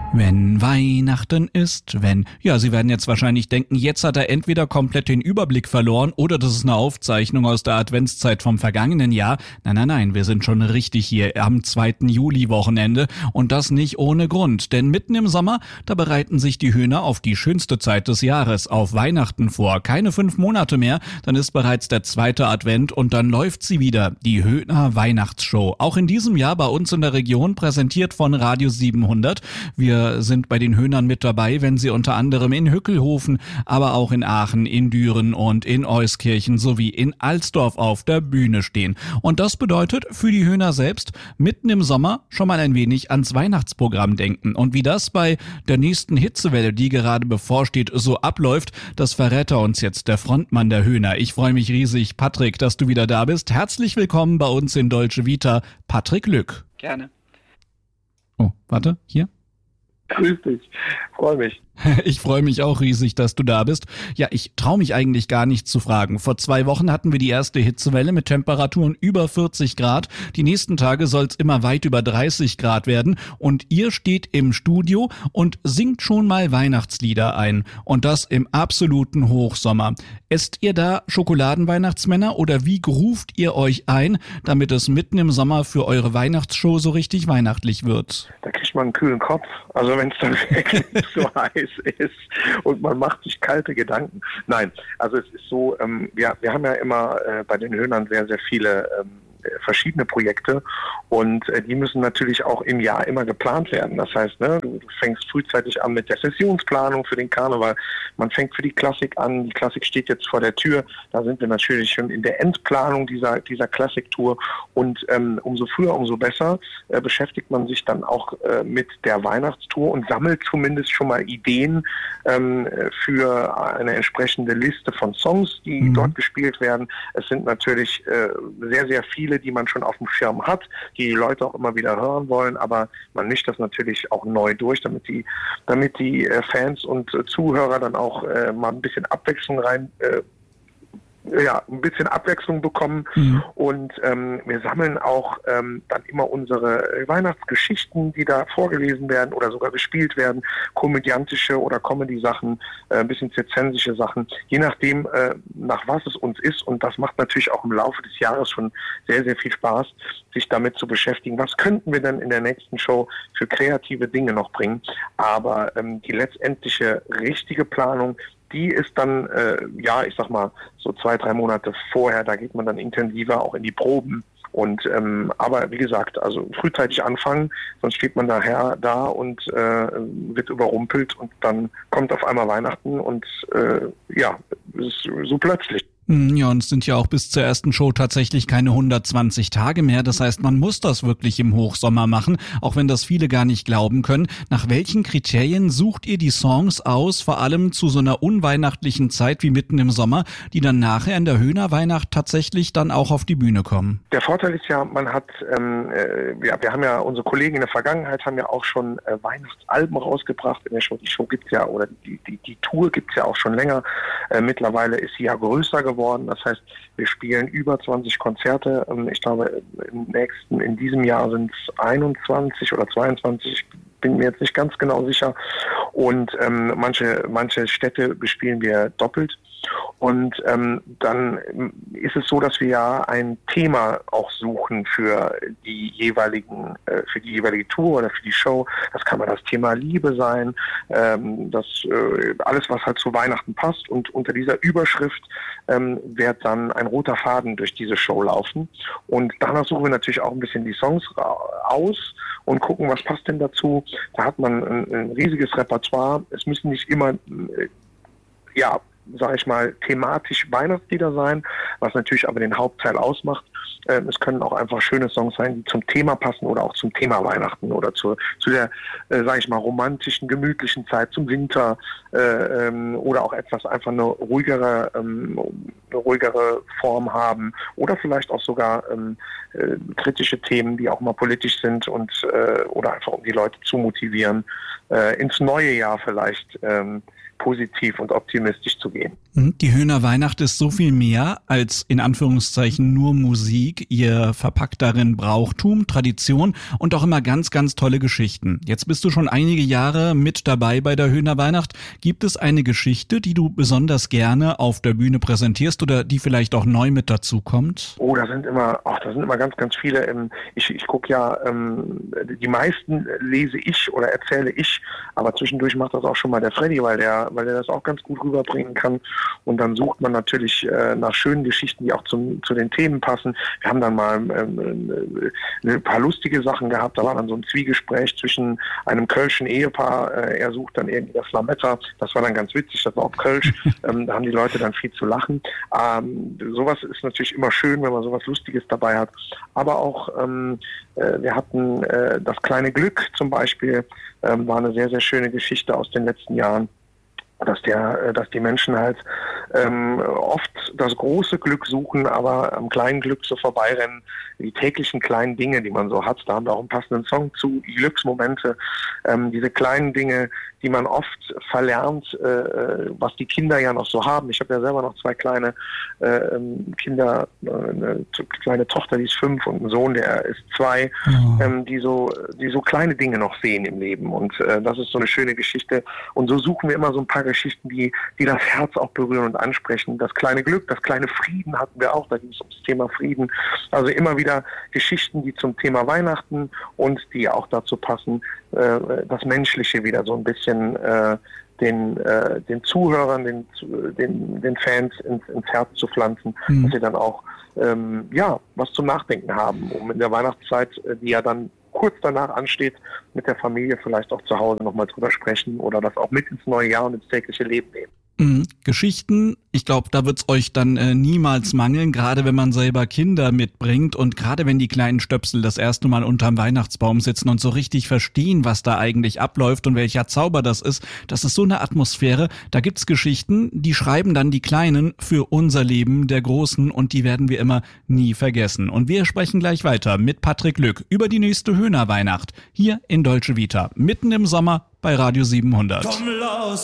Wenn Weihnachten ist, wenn... Ja, Sie werden jetzt wahrscheinlich denken, jetzt hat er entweder komplett den Überblick verloren oder das ist eine Aufzeichnung aus der Adventszeit vom vergangenen Jahr. Nein, wir sind schon richtig hier am 2. Juli-Wochenende und das nicht ohne Grund. Denn mitten im Sommer, da bereiten sich die Höhner auf die schönste Zeit des Jahres, auf Weihnachten vor. Keine 5 Monate mehr, dann ist bereits der 2. Advent und dann läuft sie wieder, die Höhner Weihnachtsshow. Auch in diesem Jahr bei uns in der Region, präsentiert von Radio 700. Wir sind bei den Höhnern mit dabei, wenn sie unter anderem in Hückelhofen, aber auch in Aachen, in Düren und in Euskirchen sowie in Alsdorf auf der Bühne stehen. Und das bedeutet für die Höhner selbst, mitten im Sommer schon mal ein wenig ans Weihnachtsprogramm denken. Und wie das bei der nächsten Hitzewelle, die gerade bevorsteht, so abläuft, das verrät er uns jetzt, der Frontmann der Höhner. Ich freue mich riesig, Patrick, dass du wieder da bist. Herzlich willkommen bei uns in Dolce Vita, Patrick Lück. Gerne. Oh, warte, hier. Grüß dich, freue mich. Ich freue mich auch riesig, dass du da bist. Ja, ich traue mich eigentlich gar nicht zu fragen. Vor 2 Wochen hatten wir die erste Hitzewelle mit Temperaturen über 40 Grad. Die nächsten Tage soll es immer weit über 30 Grad werden. Und ihr steht im Studio und singt schon mal Weihnachtslieder ein. Und das im absoluten Hochsommer. Esst ihr da Schokoladenweihnachtsmänner oder wie ruft ihr euch ein, damit es mitten im Sommer für eure Weihnachtsshow so richtig weihnachtlich wird? Da kriegt man einen kühlen Kopf. Also wenn es dann wirklich so heiß ist und man macht sich kalte Gedanken. Nein, also es ist so, wir haben ja immer bei den Höhnern sehr, sehr viele verschiedene Projekte und die müssen natürlich auch im Jahr immer geplant werden. Das heißt, du fängst frühzeitig an mit der Sessionsplanung für den Karneval. Man fängt für die Klassik an. Die Klassik steht jetzt vor der Tür. Da sind wir natürlich schon in der Endplanung dieser Klassiktour und umso früher, umso besser beschäftigt man sich dann auch mit der Weihnachtstour und sammelt zumindest schon mal Ideen für eine entsprechende Liste von Songs, die dort gespielt werden. Es sind natürlich sehr, sehr viele, die man schon auf dem Schirm hat, die Leute auch immer wieder hören wollen, aber man mischt das natürlich auch neu durch, damit die Fans und Zuhörer dann auch mal ein bisschen Abwechslung ein bisschen Abwechslung bekommen und wir sammeln auch dann immer unsere Weihnachtsgeschichten, die da vorgelesen werden oder sogar gespielt werden, komödiantische oder Comedy-Sachen, ein bisschen zirzensische Sachen, je nachdem, nach was es uns ist und das macht natürlich auch im Laufe des Jahres schon sehr, sehr viel Spaß, sich damit zu beschäftigen, was könnten wir denn in der nächsten Show für kreative Dinge noch bringen, aber die letztendliche richtige Planung, die ist dann, ich sag mal, so 2-3 Monate vorher, da geht man dann intensiver auch in die Proben. Und aber wie gesagt, also frühzeitig anfangen, sonst steht man daher da und wird überrumpelt und dann kommt auf einmal Weihnachten und es ist so plötzlich. Ja, und es sind ja auch bis zur ersten Show tatsächlich keine 120 Tage mehr. Das heißt, man muss das wirklich im Hochsommer machen, auch wenn das viele gar nicht glauben können. Nach welchen Kriterien sucht ihr die Songs aus, vor allem zu so einer unweihnachtlichen Zeit wie mitten im Sommer, die dann nachher in der Höhnerweihnacht tatsächlich dann auch auf die Bühne kommen? Der Vorteil ist ja, man hat, wir haben ja, unsere Kollegen in der Vergangenheit haben ja auch schon Weihnachtsalben rausgebracht in der Show. Die Show gibt's ja, oder die Tour gibt's ja auch schon länger. Mittlerweile ist sie ja größer geworden. Das heißt, wir spielen über 20 Konzerte. Ich glaube, in diesem Jahr sind es 21 oder 22. Ich bin mir jetzt nicht ganz genau sicher. Und manche Städte bespielen wir doppelt. Und dann ist es so, dass wir ja ein Thema auch suchen für die jeweilige Tour oder für die Show. Das kann mal das Thema Liebe sein, alles, was halt zu Weihnachten passt. Und unter dieser Überschrift wird dann ein roter Faden durch diese Show laufen. Und danach suchen wir natürlich auch ein bisschen die Songs aus und gucken, was passt denn dazu. Da hat man ein riesiges Repertoire. Es müssen nicht immer sage ich mal, thematisch Weihnachtslieder sein, was natürlich aber den Hauptteil ausmacht. Es können auch einfach schöne Songs sein, die zum Thema passen oder auch zum Thema Weihnachten oder zu der, sage ich mal, romantischen, gemütlichen Zeit, zum Winter oder auch etwas einfach eine ruhigere Form haben oder vielleicht auch sogar kritische Themen, die auch mal politisch sind oder einfach um die Leute zu motivieren, ins neue Jahr vielleicht positiv und optimistisch zu gehen. Die Höhner Weihnacht ist so viel mehr als in Anführungszeichen nur Musik. Ihr verpackt darin Brauchtum, Tradition und auch immer ganz, ganz tolle Geschichten. Jetzt bist du schon einige Jahre mit dabei bei der Höhner Weihnacht. Gibt es eine Geschichte, die du besonders gerne auf der Bühne präsentierst oder die vielleicht auch neu mit dazu kommt? Oh, da sind immer ganz, ganz viele. Ich gucke ja, die meisten lese ich oder erzähle ich, aber zwischendurch macht das auch schon mal der Freddy, weil der das auch ganz gut rüberbringen kann. Und dann sucht man natürlich nach schönen Geschichten, die auch zu den Themen passen. Wir haben dann mal ein paar lustige Sachen gehabt. Da war dann so ein Zwiegespräch zwischen einem kölschen Ehepaar. Er sucht dann irgendwie das Lametta. Das war dann ganz witzig, das war auch Kölsch. Da haben die Leute dann viel zu lachen. Sowas ist natürlich immer schön, wenn man sowas Lustiges dabei hat. Aber auch, wir hatten das kleine Glück zum Beispiel, war eine sehr, sehr schöne Geschichte aus den letzten Jahren, dass die Menschen halt oft das große Glück suchen, aber am kleinen Glück so vorbeirennen. Die täglichen kleinen Dinge, die man so hat, da haben wir auch einen passenden Song zu, die Glücksmomente, diese kleinen Dinge, die man oft verlernt, was die Kinder ja noch so haben. Ich habe ja selber noch 2 kleine Kinder, eine kleine Tochter, die ist 5 und einen Sohn, der ist 2, die so kleine Dinge noch sehen im Leben. Und das ist so eine schöne Geschichte. Und so suchen wir immer so ein paar Geschichten, die das Herz auch berühren und ansprechen. Das kleine Glück, das kleine Frieden hatten wir auch, da ging es ums Thema Frieden. Also immer wieder Geschichten, die zum Thema Weihnachten und die auch dazu passen, das Menschliche wieder so ein bisschen den Zuhörern, den Fans ins Herz zu pflanzen, dass sie dann auch was zum Nachdenken haben, um in der Weihnachtszeit, die ja dann kurz danach ansteht, mit der Familie vielleicht auch zu Hause nochmal drüber sprechen oder das auch mit ins neue Jahr und ins tägliche Leben nehmen. Geschichten, ich glaube, da wird's euch dann niemals mangeln, gerade wenn man selber Kinder mitbringt und gerade wenn die kleinen Stöpsel das erste Mal unterm Weihnachtsbaum sitzen und so richtig verstehen, was da eigentlich abläuft und welcher Zauber das ist so eine Atmosphäre. Da gibt's Geschichten, die schreiben dann die Kleinen für unser Leben der Großen und die werden wir immer nie vergessen. Und wir sprechen gleich weiter mit Patrick Lück über die nächste Höhner Weihnacht hier in Dolce Vita, mitten im Sommer bei Radio 700.